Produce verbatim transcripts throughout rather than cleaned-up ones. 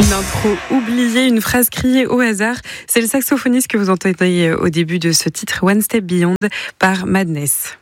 Une intro oubliée, une phrase criée au hasard. C'est le saxophoniste que vous entendez au début de ce titre One Step Beyond par Madness.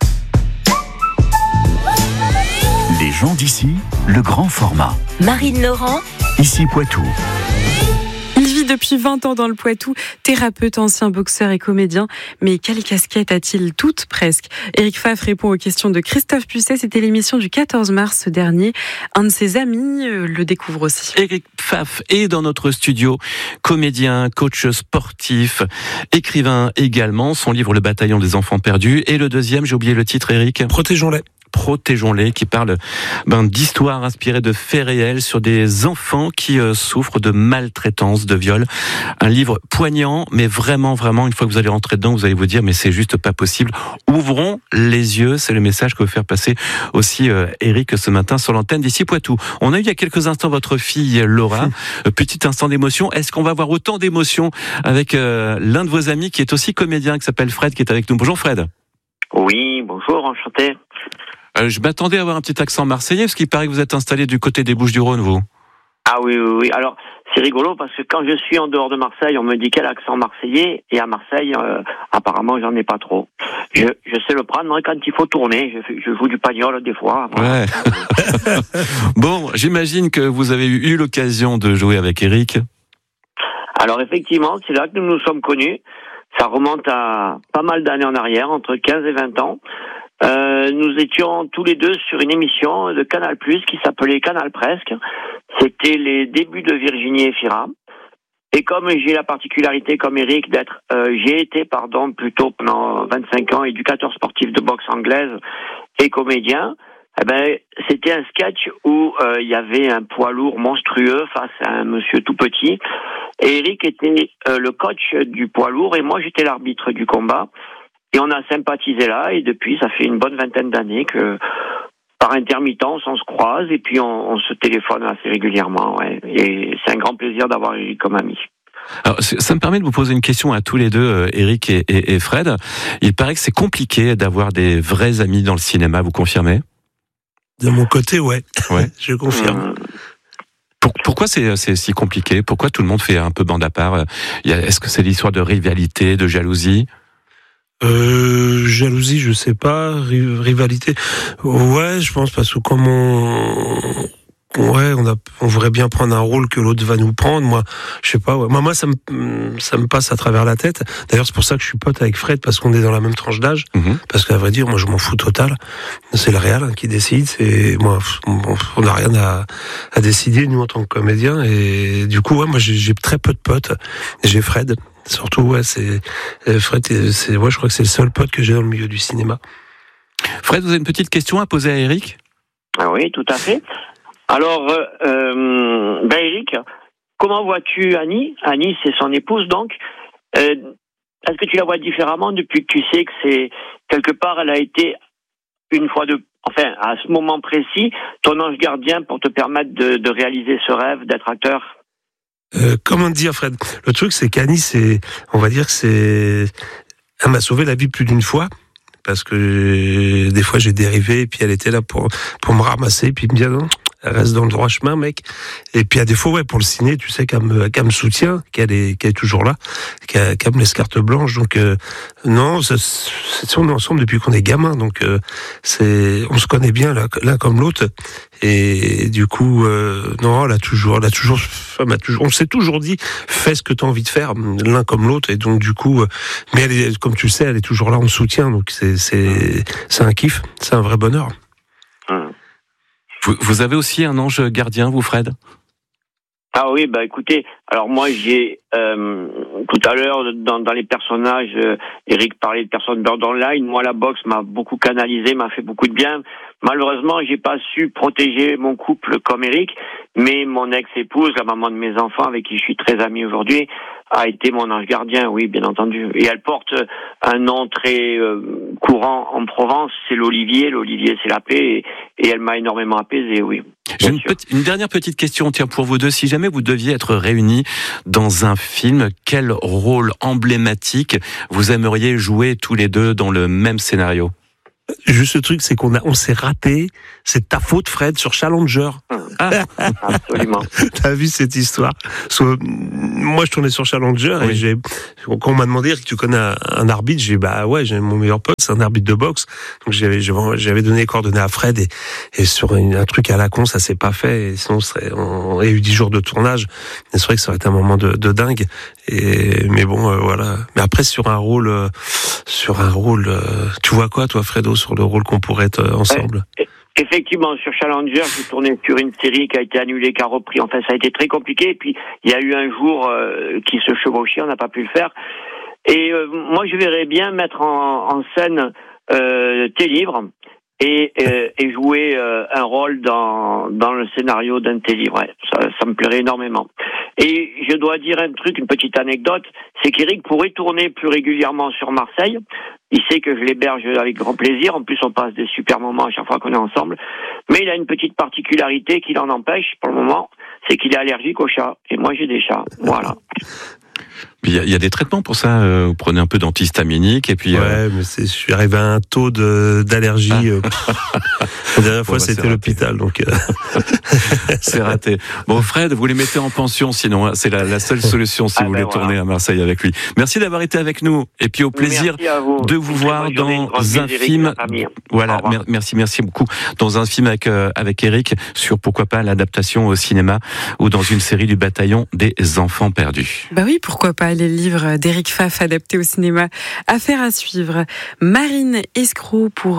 Les gens d'ici, le grand format. Marine Laurent, Ici Poitou. Il vit depuis vingt ans dans le Poitou, thérapeute, ancien boxeur et comédien. Mais quelle casquette a-t-il toutes presque? Éric Pfaff répond aux questions de Christophe Pusset. C'était l'émission du quatorze mars dernier. Un de ses amis euh, le découvre aussi. Éric Pfaff est dans notre studio, comédien, coach sportif, écrivain également. Son livre Le bataillon des enfants perdus. Et le deuxième, j'ai oublié le titre, Éric. Protégeons-les. Protégeons-les, qui parle ben, d'histoires inspirées de faits réels sur des enfants qui euh, souffrent de maltraitance, de viol. Un livre poignant, mais vraiment, vraiment, une fois que vous allez rentrer dedans, vous allez vous dire, mais c'est juste pas possible. Ouvrons les yeux, c'est le message que veut faire passer aussi euh, Éric ce matin sur l'antenne d'Ici Poitou. On a eu il y a quelques instants votre fille Laura, euh, petit instant d'émotion. Est-ce qu'on va avoir autant d'émotion avec euh, l'un de vos amis qui est aussi comédien, qui s'appelle Fred, qui est avec nous? Bonjour Fred. Oui, bonjour, enchanté. Euh, je m'attendais à avoir un petit accent marseillais, parce qu'il paraît que vous êtes installé du côté des Bouches-du-Rhône, vous. Ah oui, oui, oui. Alors, c'est rigolo parce que quand je suis en dehors de Marseille, on me dit quel accent marseillais, et à Marseille, euh, apparemment, j'en ai pas trop. Je, je sais le prendre quand il faut tourner. Je, je joue du pagnol des fois. Ouais. Bon, j'imagine que vous avez eu l'occasion de jouer avec Éric. Alors, effectivement, c'est là que nous nous sommes connus. Ça remonte à pas mal d'années en arrière, entre quinze et vingt ans. Euh, nous étions tous les deux sur une émission de Canal Plus qui s'appelait Canal Presque. C'était les débuts de Virginie Efira. Et comme j'ai la particularité, comme Éric, d'être, euh, j'ai été, pardon, plutôt pendant vingt-cinq ans éducateur sportif de boxe anglaise et comédien. Eh ben, c'était un sketch où il euh, y avait un poids lourd monstrueux face à un monsieur tout petit. Et Éric était euh, le coach du poids lourd et moi j'étais l'arbitre du combat. Et on a sympathisé là, et depuis, ça fait une bonne vingtaine d'années que, par intermittence, on se croise, et puis on, on se téléphone assez régulièrement, ouais. Et c'est un grand plaisir d'avoir Éric comme ami. Alors, ça me permet de vous poser une question à tous les deux, Éric et, et, et Fred. Il paraît que c'est compliqué d'avoir des vrais amis dans le cinéma, vous confirmez? De mon côté, ouais. Ouais. Je confirme. Hum. Pour, pourquoi c'est, c'est si compliqué? Pourquoi tout le monde fait un peu bande à part? Il y a, est-ce que c'est l'histoire de rivalité, de jalousie? Euh, jalousie, je sais pas. Rivalité, ouais, je pense parce que comme on, ouais, on a, on voudrait bien prendre un rôle que l'autre va nous prendre. Moi, je sais pas. Ouais. Moi, moi, ça me, ça me passe à travers la tête. D'ailleurs, c'est pour ça que je suis pote avec Fred parce qu'on est dans la même tranche d'âge. Mmh. Parce qu'à vrai dire, moi, je m'en fous total. C'est le réal hein, qui décide. C'est moi, on n'a rien à, à décider nous en tant que comédien. Et du coup, ouais, moi, j'ai, j'ai très peu de potes. J'ai Fred. Surtout, ouais, c'est Fred. C'est, ouais, je crois que c'est le seul pote que j'ai dans le milieu du cinéma. Fred, vous avez une petite question à poser à Éric? Ah oui, tout à fait. Alors, euh, ben Éric, comment vois-tu Annie? Annie, c'est son épouse, donc. Euh, est-ce que tu la vois différemment depuis que tu sais que c'est quelque part, elle a été une fois de, enfin, à ce moment précis, ton ange gardien pour te permettre de, de réaliser ce rêve d'être acteur? Euh, comment te dire, Fred? Le truc, c'est qu'Annie, c'est, on va dire que c'est, elle m'a sauvé la vie plus d'une fois. Parce que des fois, j'ai dérivé, et puis elle était là pour, pour me ramasser, puis me dire non, elle reste dans le droit chemin, mec. Et puis à des fois, ouais, pour le ciné, tu sais qu'elle me, qu'elle me soutient, qu'elle est, qu'elle est toujours là, qu'elle, qu'elle me laisse carte blanche. Donc, euh, non, c'est, c'est, on est ensemble depuis qu'on est gamin, donc euh, c'est, on se connaît bien l'un, l'un comme l'autre. Et du coup, euh, non, elle a toujours, elle a toujours, elle a toujours, on s'est toujours dit, fais ce que tu as envie de faire, l'un comme l'autre. Et donc, du coup, euh, mais elle est, comme tu le sais, elle est toujours là, on me soutient. Donc, c'est, c'est, c'est un kiff, c'est un vrai bonheur. Hum. Vous, vous avez aussi un ange gardien, vous, Fred? Ah oui, bah écoutez, alors moi j'ai euh, tout à l'heure dans, dans les personnages, euh, Éric parlait de personnes borderline. Moi, la boxe m'a beaucoup canalisé, m'a fait beaucoup de bien. Malheureusement, j'ai pas su protéger mon couple comme Éric, mais mon ex-épouse, la maman de mes enfants, avec qui je suis très ami aujourd'hui, a été mon ange gardien, oui, bien entendu. Et elle porte un nom très euh, courant en Provence, c'est l'Olivier. L'Olivier, c'est la paix, et, et elle m'a énormément apaisé, oui. J'ai une, petite, une dernière petite question, tiens, pour vous deux. Si jamais vous deviez être réunis dans un film, quel rôle emblématique vous aimeriez jouer tous les deux dans le même scénario? Juste le truc, c'est qu'on a, on s'est raté. C'est ta faute, Fred, sur Challenger. Ah, absolument. T'as vu cette histoire? Parce que, moi, je tournais sur Challenger Oui. et j'ai, quand on m'a demandé que tu connais un, un arbitre, j'ai dit, bah ouais, j'ai mon meilleur pote, c'est un arbitre de boxe. Donc j'avais, j'avais donné les coordonnées à Fred et, et sur une, un truc à la con, ça s'est pas fait. Et sinon, on serait, on, il y a eu dix jours de tournage. Et c'est vrai que ça aurait été un moment de, de dingue. Et, mais bon, euh, voilà. Mais après, sur un rôle, euh, sur un rôle, euh, tu vois quoi, toi, Fredo, sur le rôle qu'on pourrait être euh, ensemble? Ouais. Effectivement, sur Challenger, j'ai tourné sur une série qui a été annulée, qui a repris. Enfin, ça a été très compliqué. Et puis, il y a eu un jour euh, qui se chevauchait, on n'a pas pu le faire. Et euh, moi, je verrais bien mettre en, en scène euh, tes livres et, euh, et jouer euh, un rôle dans, dans le scénario d'un de tes livres. Ouais, ça, ça me plairait énormément. Et je dois dire un truc, une petite anecdote, c'est qu'Éric pourrait tourner plus régulièrement sur Marseille. Il sait que je l'héberge avec grand plaisir. En plus, on passe des super moments à chaque fois qu'on est ensemble. Mais il a une petite particularité qui l'en empêche pour le moment, c'est qu'il est allergique aux chats. Et moi, j'ai des chats. Voilà. Il y, a, il y a des traitements pour ça. Euh, vous prenez un peu d'antihistaminique et puis. Ouais, euh... mais c'est, je suis arrivé à un taux de, d'allergie. Ah. Euh, la dernière fois, Bon, bah, c'était l'hôpital, donc. Euh... c'est raté. Bon, Fred, vous les mettez en pension, sinon hein, c'est la, la seule solution si ah vous ben voulez voilà. tourner à Marseille avec lui. Merci d'avoir été avec nous et puis au plaisir vous. de vous Une voir très bonne journée, une dans grosse un bise, film. Éric, la famille. Voilà, Au revoir. mer- merci, merci beaucoup. Dans un film avec euh, avec Éric sur pourquoi pas l'adaptation au cinéma ou dans une série du Bataillon des enfants perdus. Bah oui, pourquoi pas les livres d'Éric Pfaff adaptés au cinéma. Affaire à suivre. Marine Escroc pour